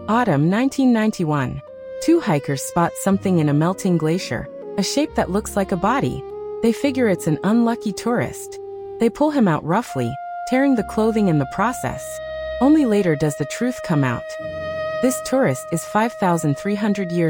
Autumn 1991. Two hikers spot something in a melting glacier, a shape that looks like a body. They figure it's an unlucky tourist. They pull him out roughly, tearing the clothing in the process. Only later does the truth come out. This tourist is 5,300 years